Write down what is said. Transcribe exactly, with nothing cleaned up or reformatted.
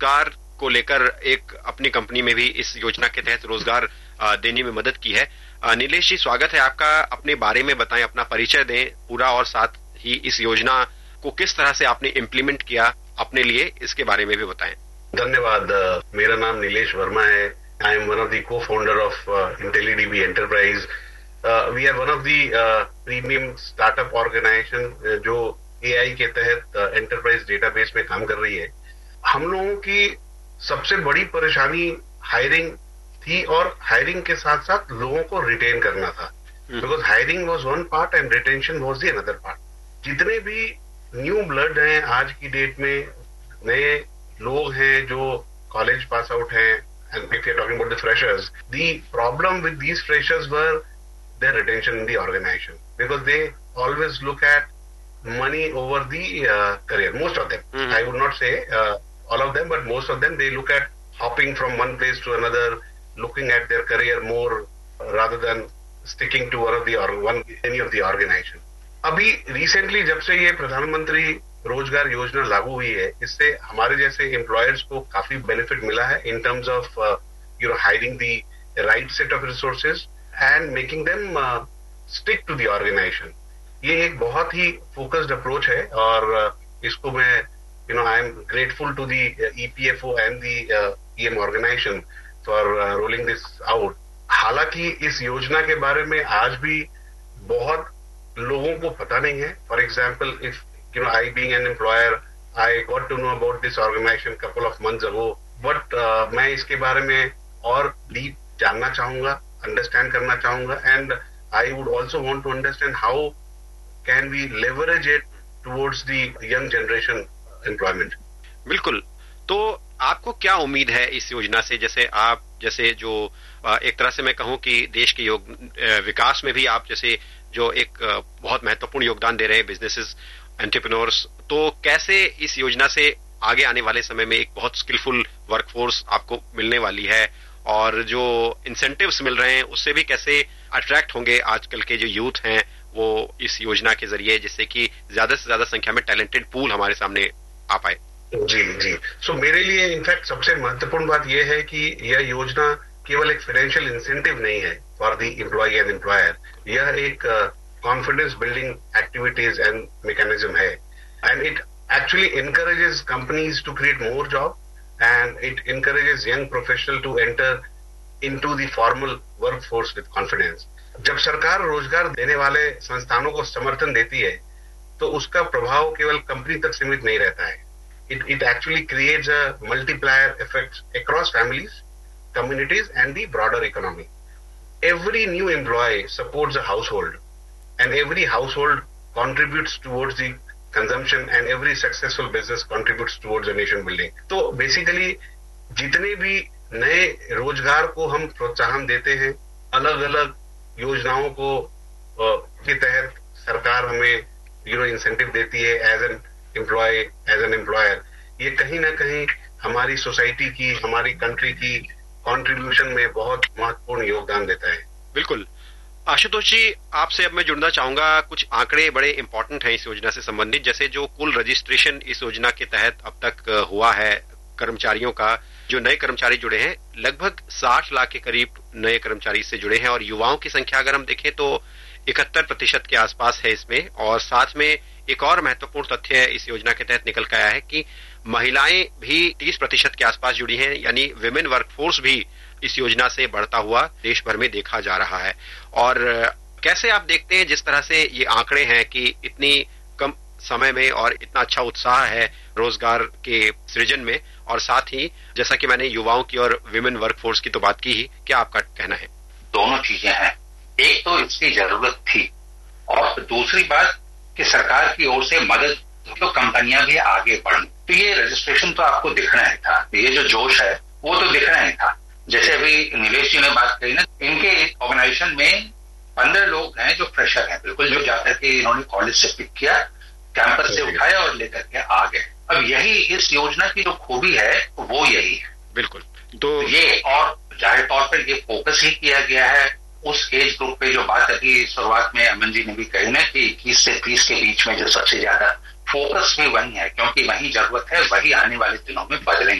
रोजगार को लेकर एक अपनी कंपनी में भी इस योजना के तहत रोजगार देने में मदद की है। नीलेश जी, स्वागत है आपका। अपने बारे में बताएं, अपना परिचय दें पूरा, और साथ ही इस योजना को किस तरह से आपने इम्प्लीमेंट किया अपने लिए, इसके बारे में भी बताएं। धन्यवाद। मेरा नाम नीलेश वर्मा है। I am one of the cofounder of इंटेलीडीबी enterprise. We are one of the premium startup organisation जो एआई के तहत एंटरप्राइज डेटाबेस में काम कर रही है। हम लोगों की सबसे बड़ी परेशानी हायरिंग थी, और हायरिंग के साथ साथ लोगों को रिटेन करना था, because hiring was one part and retention was the another part. जितने भी न्यू ब्लड हैं आज की डेट में, नए लोग हैं जो कॉलेज पास आउट हैं, and if you are talking about the freshers, the problem with these freshers were there retention in the organisation, because they always look at money over the uh, career. Most of them, mm-hmm. I would not say uh, all of them, but most of them, they look at hopping from one place to another, looking at their career more uh, rather than sticking to one of the or one any of the organization. अभी recently जब से ये प्रधानमंत्री रोजगार योजना लागू हुई है, इससे हमारे जैसे एम्प्लॉयर्स को काफी बेनिफिट मिला है in terms of uh, you know hiring the right set of resources and making them uh, stick to the organization. ये एक बहुत ही फोकस्ड अप्रोच है, और इसको मैं you know I am grateful to the EPFO and the EM organisation for rolling this out. हालांकि इस योजना के बारे में आज भी बहुत लोगों को पता नहीं है। For example, if you know I being an employer, I got to know about this organisation couple of months ago, but मैं इसके बारे में और डीप जानना चाहूंगा, अंडरस्टैंड करना चाहूंगा, and I would also want to understand how can we leverage it towards the young generation employment? बिल्कुल। तो आपको क्या उम्मीद है इस योजना से? जैसे आप जैसे जो एक तरह से मैं कहूं कि देश के योग विकास में भी आप जैसे जो एक बहुत महत्वपूर्ण योगदान दे रहे हैं बिजनेसेस, एंटरप्रेन्योर्स, तो कैसे इस योजना से आगे आने वाले समय में एक बहुत स्किलफुल वर्कफोर्स आपको मिलने वाली है, और जो इंसेंटिव्स मिल रहे हैं उससे भी कैसे अट्रैक्ट होंगे आजकल के जो यूथ हैं वो इस योजना के जरिए, जिससे कि ज्यादा से ज्यादा संख्या में टैलेंटेड पूल हमारे सामने आ पाए? जी जी सो so, मेरे लिए इनफैक्ट सबसे महत्वपूर्ण बात यह है कि यह योजना केवल एक फाइनेंशियल इंसेंटिव नहीं है for the employ and employer. यह एक confidence building activities and mechanism है, and it actually encourages companies to create more job, and it encourages young professional to enter into the formal workforce with confidence. जब सरकार रोजगार देने वाले संस्थानों को समर्थन देती है तो उसका प्रभाव केवल कंपनी तक सीमित नहीं रहता है। It it actually creates a multiplier effect across families, communities and the broader economy. Every new employ supports a household, and every household contributes towards the consumption, and every successful business contributes towards a nation building. तो basically जितने भी नए रोजगार को हम प्रोत्साहन देते हैं, अलग अलग योजनाओं को के तहत सरकार हमें यू नो इंसेंटिव देती है as an employ, as an employer, ये कहीं ना कहीं हमारी सोसाइटी की, हमारी कंट्री की कंट्रीब्यूशन में बहुत महत्वपूर्ण योगदान देता है। बिल्कुल। आशुतोष जी, आपसे अब मैं जुड़ना चाहूंगा। कुछ आंकड़े बड़े इंपॉर्टेंट हैं इस योजना से संबंधित, जैसे जो कुल रजिस्ट्रेशन इस योजना के तहत अब तक हुआ है कर्मचारियों का, जो नए कर्मचारी जुड़े हैं लगभग साठ लाख के करीब नए कर्मचारी इससे जुड़े हैं, और युवाओं की संख्या अगर हम देखें तो इकहत्तर प्रतिशत के आसपास है इसमें। और साथ में एक और महत्वपूर्ण तथ्य इस योजना के तहत निकल कर आया है कि महिलाएं भी तीस प्रतिशत के आसपास जुड़ी हैं, यानी विमेन वर्कफोर्स भी इस योजना से बढ़ता हुआ देश भर में देखा जा रहा है। और कैसे आप देखते हैं जिस तरह से ये आंकड़े हैं कि इतनी कम समय में और इतना अच्छा उत्साह है रोजगार के सृजन में, और साथ ही जैसा कि मैंने युवाओं की और विमेन वर्कफोर्स की तो बात की ही, क्या आपका कहना है? दोनों चीजें हैं। एक तो इसकी जरूरत थी, और दूसरी बात कि सरकार की ओर से मदद तो कंपनियां भी आगे बढ़ी, तो ये रजिस्ट्रेशन तो आपको दिखना ही था, ये जो जोश है वो तो दिखना ही था। जैसे अभी नीलेश जी ने बात कही ना, इनके ऑर्गेनाइजेशन में पंद्रह लोग हैं जो फ्रेशर हैं, बिल्कुल जो जाकर के इन्होंने कॉलेज से पिक किया, कैंपस से उठाया और लेकर के आ गए। अब यही इस योजना की जो खूबी है वो यही है। बिल्कुल। तो ये और जाहिर तौर पर ये फोकस ही किया गया है उस एज ग्रुप पे, जो बात अभी शुरुआत में अमन जी ने भी कही ना कि इक्कीस से तीस के बीच में जो सबसे ज्यादा फोकस भी वही है, क्योंकि वही जरूरत है, वही आने वाले दिनों में बदलेंगे।